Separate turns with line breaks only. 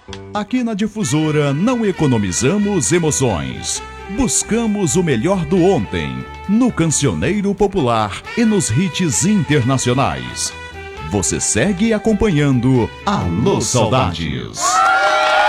Aqui na Difusora não economizamos emoções. Buscamos o melhor do ontem, no cancioneiro popular e nos hits internacionais. Você segue acompanhando Alô Saudades.